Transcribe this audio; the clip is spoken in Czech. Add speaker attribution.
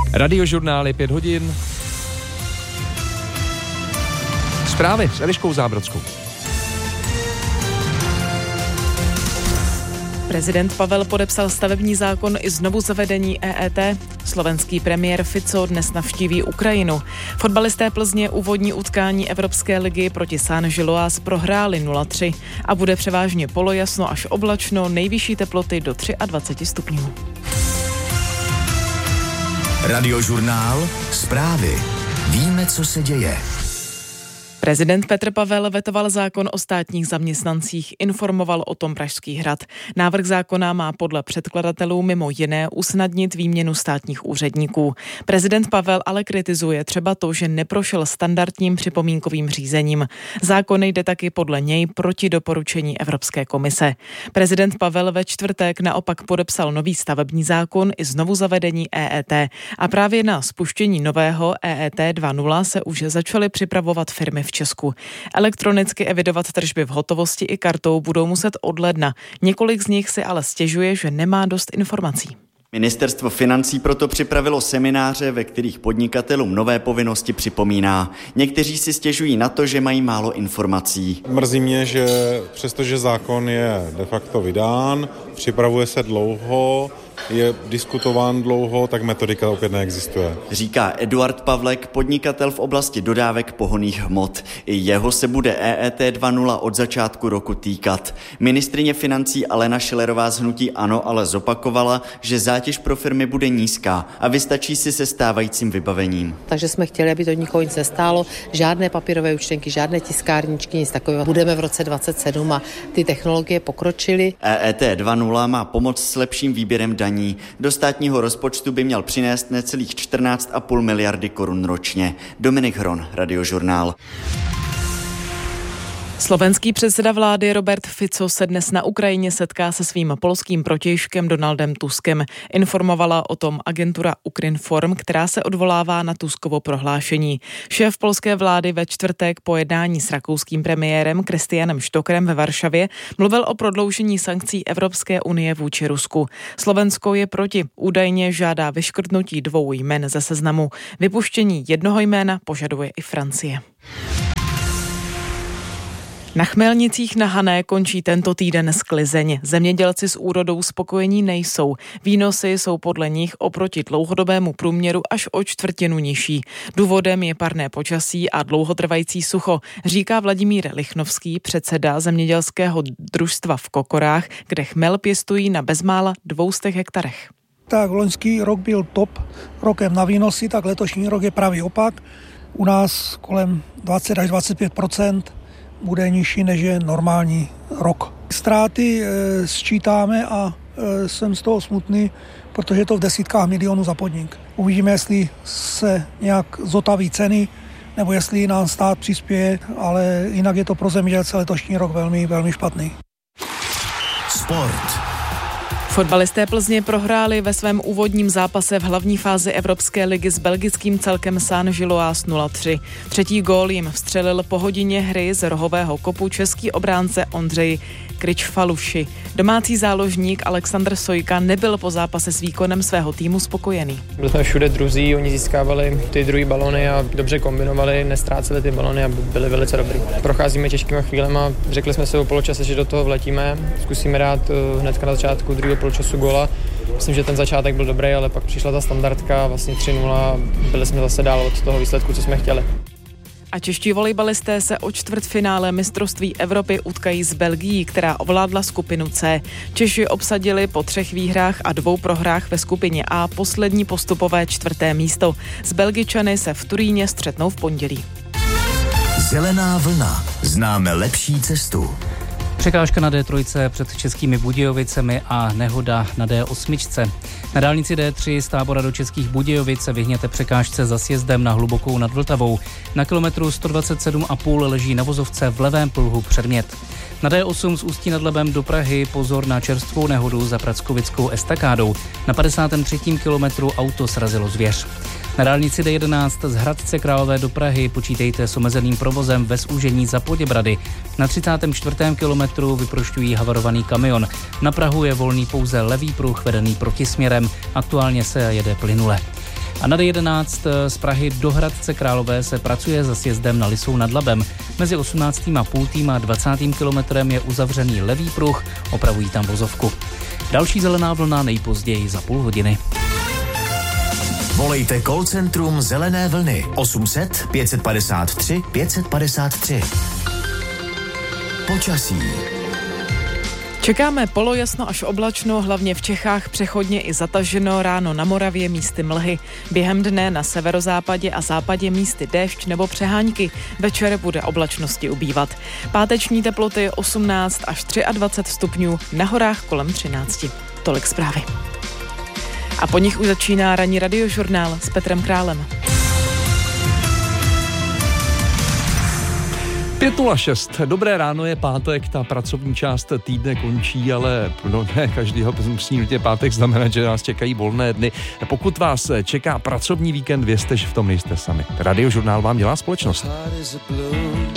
Speaker 1: Radiožurnál je 5 hodin. Zprávy s Eliškou Zábrodskou.
Speaker 2: Prezident Pavel podepsal stavební zákon i znovu zavedení EET. Slovenský premiér Fico dnes navštíví Ukrajinu. Fotbalisté Plzně úvodní utkání Evropské ligy proti Saint-Gilloise prohráli 0-3 a bude převážně polojasno až oblačno, nejvyšší teploty do 23 stupňů.
Speaker 3: Radiožurnál, zprávy. Víme, co se děje.
Speaker 2: Prezident Petr Pavel vetoval zákon o státních zaměstnancích, informoval o tom Pražský hrad. Návrh zákona má podle předkladatelů mimo jiné usnadnit výměnu státních úředníků. Prezident Pavel ale kritizuje třeba to, že neprošel standardním připomínkovým řízením. Zákon jde taky podle něj proti doporučení Evropské komise. Prezident Pavel ve čtvrtek naopak podepsal nový stavební zákon i znovu zavedení EET. A právě na spuštění nového EET 2.0 se už začaly připravovat firmy v Česku. Elektronicky evidovat tržby v hotovosti i kartou budou muset od ledna. Několik z nich si ale stěžuje, že nemá dost informací.
Speaker 4: Ministerstvo financí proto připravilo semináře, ve kterých podnikatelům nové povinnosti připomíná. Někteří si stěžují na to, že mají málo informací.
Speaker 5: Mrzí mě, že přestože zákon je de facto vydán, připravuje se dlouho, je diskutován dlouho, tak metodika opět neexistuje.
Speaker 4: Říká Eduard Pavlek, podnikatel v oblasti dodávek pohonných hmot. I jeho se bude EET 2.0 od začátku roku týkat. Ministryně financí Alena Schillerová z hnutí ANO ale zopakovala, že zátěž pro firmy bude nízká a vystačí si se stávajícím vybavením.
Speaker 6: Takže jsme chtěli, aby to nikoho nic nestálo, žádné papírové účtenky, žádné tiskárničky, nic takového. Budeme v roce 2027 a ty technologie pokročily.
Speaker 4: EET 2.0 má pomoct s lepším výběrem daní. Do státního rozpočtu by měl přinést necelých 14,5 miliardy korun ročně. Dominik Hron, Radiožurnál.
Speaker 2: Slovenský předseda vlády Robert Fico se dnes na Ukrajině setká se svým polským protějškem Donaldem Tuskem. Informovala o tom agentura Ukrinform, která se odvolává na Tuskovo prohlášení. Šéf polské vlády ve čtvrtek po jednání s rakouským premiérem Kristianem Štokrem ve Varšavě mluvil o prodloužení sankcí Evropské unie vůči Rusku. Slovensko je proti. Údajně žádá vyškrtnutí 2 jmen ze seznamu. Vypuštění jednoho jména požaduje i Francie. Na Chmelnicích na Hané končí tento týden sklizeň. Zemědělci s úrodou spokojení nejsou. Výnosy jsou podle nich oproti dlouhodobému průměru až o 1/4 nižší. Důvodem je parné počasí a dlouhotrvající sucho, říká Vladimír Lichnovský, předseda zemědělského družstva v Kokorách, kde chmel pěstují na bezmála 200 hektarech.
Speaker 7: Tak loňský rok byl top rokem na výnosy, tak letošní rok je pravý opak. U nás kolem 20 až 25% bude nižší, než je normální rok. Ztráty sčítáme a jsem z toho smutný, protože je to v desítkách milionů za podnik. Uvidíme, jestli se nějak zotaví ceny, nebo jestli nám stát přispěje, ale jinak je to pro zemědělce letošní rok velmi, velmi špatný.
Speaker 3: Sport.
Speaker 2: Fotbalisté Plzně prohráli ve svém úvodním zápase v hlavní fázi Evropské ligy s belgickým celkem Saint-Gilloise 0-3. Třetí gól jim vstřelil po hodině hry z rohového kopu český obránce Ondřej Kričfaluši. Domácí záložník Alexandr Sojka nebyl po zápase s výkonem svého týmu spokojený.
Speaker 8: Byli jsme všude druzí, oni získávali ty druhý balony a dobře kombinovali, nestráceli ty balony a byli velice dobrý. Procházíme těžkýma chvílema, řekli jsme si o poločase, že do toho vletíme, zkusíme dát hnedka na začátku druhého poločasu góla. Myslím, že ten začátek byl dobrý, ale pak přišla ta standardka, vlastně 3-0, byli jsme zase dál od toho výsledku, co jsme chtěli.
Speaker 2: A čeští volejbalisté se o čtvrtfinále mistrovství Evropy utkají s Belgií, která ovládla skupinu C. Češi obsadili po 3 výhrách a 2 prohrách ve skupině A poslední postupové 4. místo. S Belgičany se v Turíně střetnou v pondělí.
Speaker 3: Zelená vlna. Známe lepší cestu.
Speaker 9: Překážka na D3 před Českými Budějovicemi a nehoda na D8. Na dálnici D3 z Tábora do Českých Budějovic se vyhněte překážce za sjezdem na Hlubokou nad Vltavou. Na kilometru 127,5 leží na vozovce v levém pruhu předmět. Na D8 z Ústí nad Labem do Prahy pozor na čerstvou nehodu za Prackovickou estakádou. Na 53. kilometru auto srazilo zvěř. Na dálnici D11 z Hradce Králové do Prahy počítejte s omezeným provozem ve zúžení za Poděbrady. Na 34. kilometru vyprošťují havarovaný kamion. Na Prahu je volný pouze levý pruh vedený protisměrem. Aktuálně se jede plynule. A na D11 z Prahy do Hradce Králové se pracuje za sjezdem na Lisou nad Labem. Mezi 18,5. a 20. kilometrem je uzavřený levý pruh, opravují tam vozovku. Další zelená vlna nejpozději za půl hodiny.
Speaker 3: Volejte call centrum Zelené vlny 800 553 553. Počasí.
Speaker 2: Čekáme polojasno až oblačno, hlavně v Čechách přechodně i zataženo, ráno na Moravě místy mlhy. Během dne na severozápadě a západě místy déšť nebo přehánky. Večer bude oblačnosti ubývat. Páteční teploty 18 až 23 stupňů, na horách kolem 13. Tolik zprávy. A po nich už začíná ranní radiožurnál s Petrem Králem.
Speaker 1: 5:06. Dobré ráno, je pátek, ta pracovní část týdne končí, ale ne každýho musí nutně pátek znamenat, že nás čekají volné dny. Pokud vás čeká pracovní víkend, vězte, že v tom nejste sami. Radiožurnál vám dělá společnost.